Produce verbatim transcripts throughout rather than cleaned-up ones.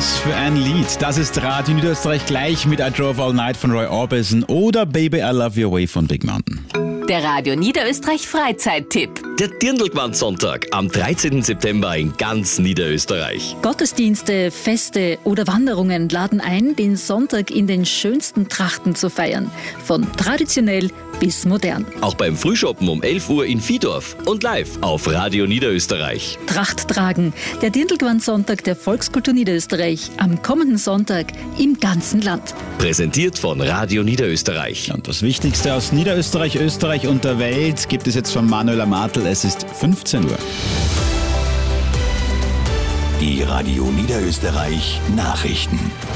Was für ein Lied. Das ist Radio Niederösterreich gleich mit I Drove All Night von Roy Orbison oder Baby I Love You Away von Big Mountain. Der Radio Niederösterreich Freizeittipp. Der Dirndlgewand-Sonntag am dreizehnten September in ganz Niederösterreich. Gottesdienste, Feste oder Wanderungen laden ein, den Sonntag in den schönsten Trachten zu feiern. Von traditionell bis modern. Auch beim Frühschoppen um elf Uhr in Vihdorf und live auf Radio Niederösterreich. Tracht tragen. Der Dirndlgewand-Sonntag der Volkskultur Niederösterreich am kommenden Sonntag im ganzen Land. Präsentiert von Radio Niederösterreich. Und das Wichtigste aus Niederösterreich, Österreich und der Welt gibt es jetzt von Manuela Martel. Es ist fünfzehn Uhr. Die Radio Niederösterreich Nachrichten.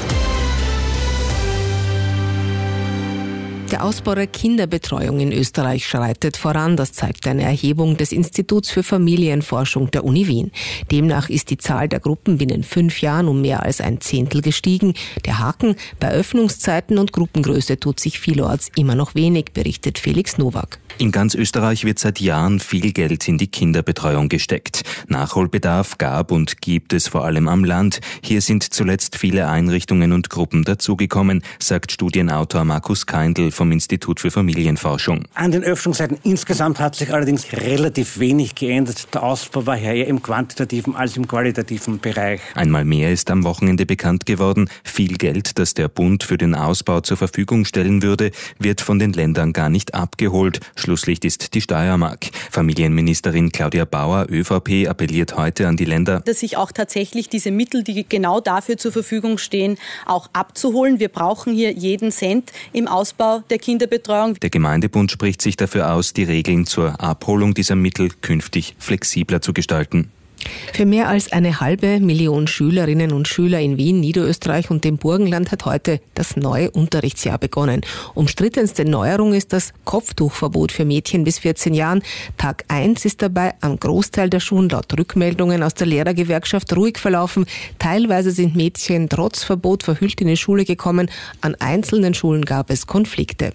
Der Ausbau der Kinderbetreuung in Österreich schreitet voran. Das zeigt eine Erhebung des Instituts für Familienforschung der Uni Wien. Demnach ist die Zahl der Gruppen binnen fünf Jahren um mehr als ein Zehntel gestiegen. Der Haken: bei Öffnungszeiten und Gruppengröße tut sich vielorts immer noch wenig, berichtet Felix Nowak. In ganz Österreich wird seit Jahren viel Geld in die Kinderbetreuung gesteckt. Nachholbedarf gab und gibt es vor allem am Land. Hier sind zuletzt viele Einrichtungen und Gruppen dazugekommen, sagt Studienautor Markus Keindl vom Institut für Familienforschung. An den Öffnungszeiten insgesamt hat sich allerdings relativ wenig geändert. Der Ausbau war eher im quantitativen als im qualitativen Bereich. Einmal mehr ist am Wochenende bekannt geworden, viel Geld, das der Bund für den Ausbau zur Verfügung stellen würde, wird von den Ländern gar nicht abgeholt. Schlusslicht ist die Steiermark. Familienministerin Claudia Bauer, ÖVP, appelliert heute an die Länder, dass sich auch tatsächlich diese Mittel, die genau dafür zur Verfügung stehen, auch abzuholen. Wir brauchen hier jeden Cent im Ausbau der Kinderbetreuung. Der Gemeindebund spricht sich dafür aus, die Regeln zur Abholung dieser Mittel künftig flexibler zu gestalten. Für mehr als eine halbe Million Schülerinnen und Schüler in Wien, Niederösterreich und dem Burgenland hat heute das neue Unterrichtsjahr begonnen. Umstrittenste Neuerung ist das Kopftuchverbot für Mädchen bis vierzehn Jahren. Tag eins ist dabei am Großteil der Schulen laut Rückmeldungen aus der Lehrergewerkschaft ruhig verlaufen. Teilweise sind Mädchen trotz Verbot verhüllt in die Schule gekommen. An einzelnen Schulen gab es Konflikte.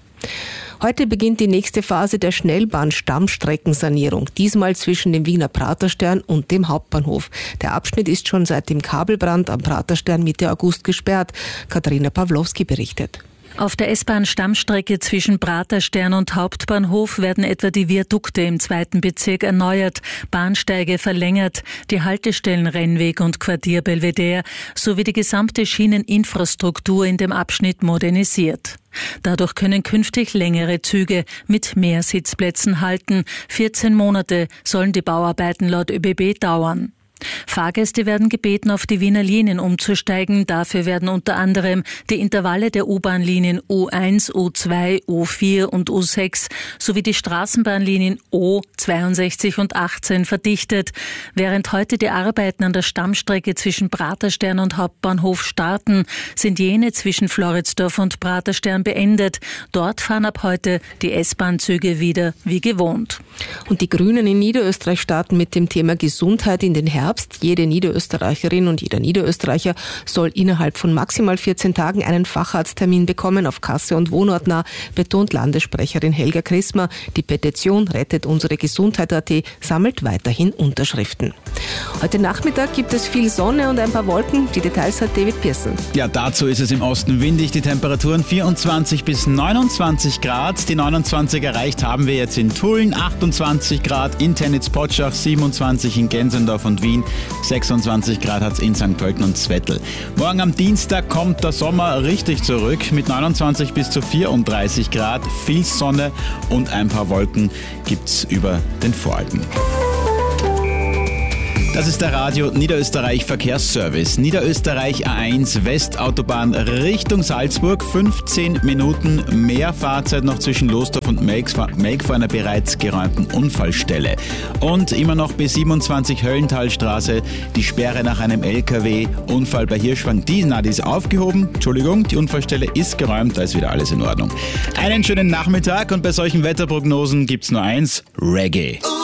Heute beginnt die nächste Phase der Schnellbahn-Stammstreckensanierung, diesmal zwischen dem Wiener Praterstern und dem Hauptbahnhof. Der Abschnitt ist schon seit dem Kabelbrand am Praterstern Mitte August gesperrt. Katharina Pawlowski berichtet. Auf der S-Bahn-Stammstrecke zwischen Praterstern und Hauptbahnhof werden etwa die Viadukte im zweiten Bezirk erneuert, Bahnsteige verlängert, die Haltestellen Rennweg und Quartier Belvedere sowie die gesamte Schieneninfrastruktur in dem Abschnitt modernisiert. Dadurch können künftig längere Züge mit mehr Sitzplätzen halten. vierzehn Monate sollen die Bauarbeiten laut ÖBB dauern. Fahrgäste werden gebeten, auf die Wiener Linien umzusteigen. Dafür werden unter anderem die Intervalle der U-Bahn-Linien U eins, U zwei, U vier und U sechs sowie die Straßenbahnlinien O zweiundsechzig und achtzehn verdichtet. Während heute die Arbeiten an der Stammstrecke zwischen Praterstern und Hauptbahnhof starten, sind jene zwischen Floridsdorf und Praterstern beendet. Dort fahren ab heute die S-Bahn-Züge wieder wie gewohnt. Und die Grünen in Niederösterreich starten mit dem Thema Gesundheit in den Herbst. Jede Niederösterreicherin und jeder Niederösterreicher soll innerhalb von maximal vierzehn Tagen einen Facharzttermin bekommen auf Kasse und wohnortnah, betont Landessprecherin Helga Christmer. Die Petition Rettet unsere Gesundheit punkt at sammelt weiterhin Unterschriften. Heute Nachmittag gibt es viel Sonne und ein paar Wolken. Die Details hat David Pearson. Ja, dazu ist es im Osten windig. Die Temperaturen vierundzwanzig bis neunundzwanzig Grad. Die neunundzwanzig erreicht haben wir jetzt in Tulln, achtundzwanzig Grad, in Tennitz-Potschach, siebenundzwanzig in Gensendorf und Wien, sechsundzwanzig Grad hat es in Sankt Pölten und Zwettl. Morgen am Dienstag kommt der Sommer richtig zurück mit neunundzwanzig bis zu vierunddreißig Grad, viel Sonne und ein paar Wolken gibt's über den Voralpen. Das ist der Radio Niederösterreich Verkehrsservice. Niederösterreich A eins Westautobahn Richtung Salzburg. fünfzehn Minuten mehr Fahrzeit noch zwischen Lostorf und Melk vor einer bereits geräumten Unfallstelle. Und immer noch B siebenundzwanzig Höllentalstraße. Die Sperre nach einem L K W-Unfall bei Hirschwang. Die, na, die ist aufgehoben. Entschuldigung, die Unfallstelle ist geräumt. Da ist wieder alles in Ordnung. Einen schönen Nachmittag und bei solchen Wetterprognosen gibt's nur eins: Reggae.